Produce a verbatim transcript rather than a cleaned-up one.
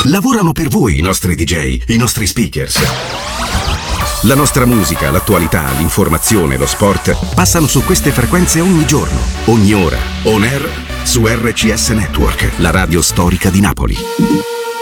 Lavorano per voi i nostri D J, i nostri speakers. La nostra musica, l'attualità, l'informazione, lo sport passano su queste frequenze ogni giorno, ogni ora. On air su R C S Network, la radio storica di Napoli.